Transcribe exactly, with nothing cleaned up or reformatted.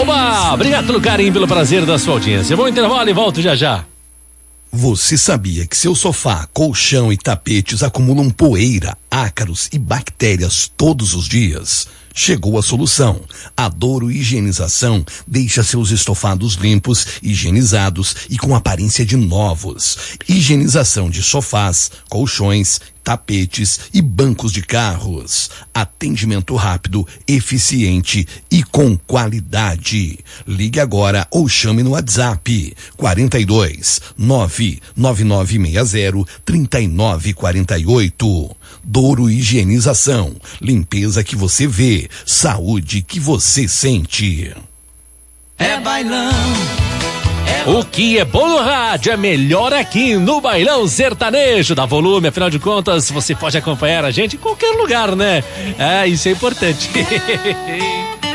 Oba! Obrigado pelo carinho, pelo prazer da sua audiência. Bom intervalo e volto já já. Você sabia que seu sofá, colchão e tapetes acumulam poeira, ácaros e bactérias todos os dias? Chegou a solução. A Douro Higienização deixa seus estofados limpos, higienizados e com aparência de novos. Higienização de sofás, colchões, tapetes e bancos de carros. Atendimento rápido, eficiente e com qualidade. Ligue agora ou chame no WhatsApp quarenta e dois, nove nove nove seis zero, três nove quatro oito. Douro Higienização. Limpeza que você vê, saúde que você sente. É bailão. O que é bom no rádio é melhor aqui no Bailão Sertanejo. Dá volume, afinal de contas, você pode acompanhar a gente em qualquer lugar, né? É, isso é importante.